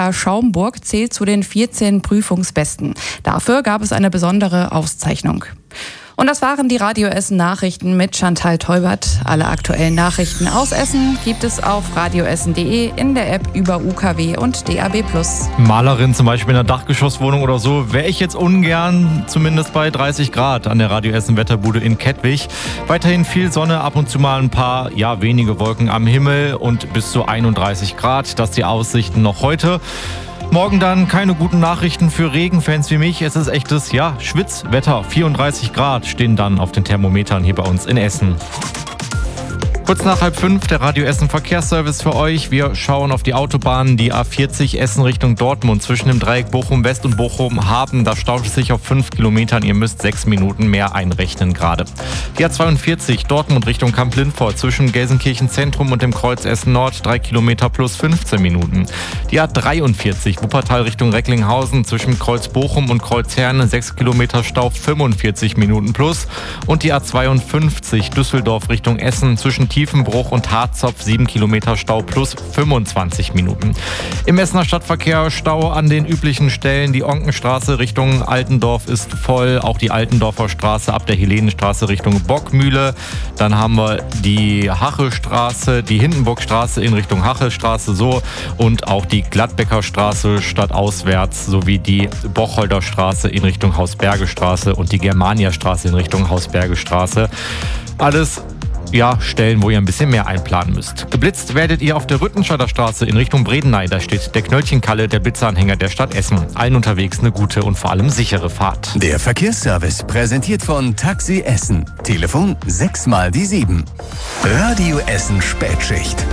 FK Schaumburg zählt zu den 14 Prüfungsbesten. Dafür gab es eine besondere Auszeichnung. Und das waren die Radio Essen Nachrichten mit Chantal Teubert. Alle aktuellen Nachrichten aus Essen gibt es auf radioessen.de, in der App über UKW und DAB+. Malerin zum Beispiel in einer Dachgeschosswohnung oder so, wäre ich jetzt ungern, zumindest bei 30 Grad an der Radio Essen Wetterbude in Kettwig. Weiterhin viel Sonne, ab und zu mal ein paar, wenige Wolken am Himmel und bis zu 31 Grad. Das die Aussichten noch heute. Morgen dann keine guten Nachrichten für Regenfans wie mich. Es ist echtes, Schwitzwetter. 34 Grad stehen dann auf den Thermometern hier bei uns in Essen. Kurz nach 4:30 der Radio Essen Verkehrsservice für euch. Wir schauen auf die Autobahnen, die A40 Essen Richtung Dortmund zwischen dem Dreieck Bochum West und Bochum Hafen. Da staut es sich auf 5 Kilometern. Ihr müsst 6 Minuten mehr einrechnen gerade. Die A42 Dortmund Richtung Kamp-Lindfort zwischen Gelsenkirchen Zentrum und dem Kreuz Essen Nord 3 Kilometer plus 15 Minuten. Die A43 Wuppertal Richtung Recklinghausen zwischen Kreuz Bochum und Kreuz Herne 6 Kilometer Stau 45 Minuten plus. Und die A52 Düsseldorf Richtung Essen zwischen Tiefenbruch und Harzopf 7 Kilometer Stau plus 25 Minuten. Im Essener Stadtverkehr Stau an den üblichen Stellen. Die Onkenstraße Richtung Altendorf ist voll. Auch die Altendorfer Straße ab der Helenenstraße Richtung Bockmühle. Dann haben wir die Hachestraße, die Hindenburgstraße in Richtung Hachelstraße und auch die Gladbecker Straße stadtauswärts sowie die Bocholder Straße in Richtung Hausbergestraße und die Germania-Straße in Richtung Hausbergestraße. Alles Stellen, wo ihr ein bisschen mehr einplanen müsst. Geblitzt werdet ihr auf der Rüttenscheider Straße in Richtung Bredeney. Da steht der Knöllchenkalle, der Blitzeranhänger der Stadt Essen. Allen unterwegs eine gute und vor allem sichere Fahrt. Der Verkehrsservice präsentiert von Taxi Essen. Telefon 6x7. Radio Essen Spätschicht.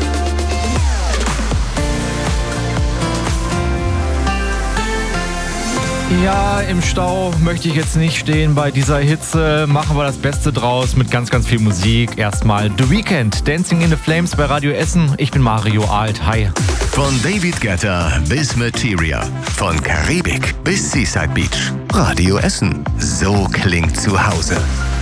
Ja, im Stau möchte ich jetzt nicht stehen bei dieser Hitze. Machen wir das Beste draus mit ganz, ganz viel Musik. Erstmal The Weeknd, Dancing in the Flames bei Radio Essen. Ich bin Mario Alt. Hi. Von David Guetta bis Materia. Von Karibik bis Seaside Beach. Radio Essen. So klingt zu Hause.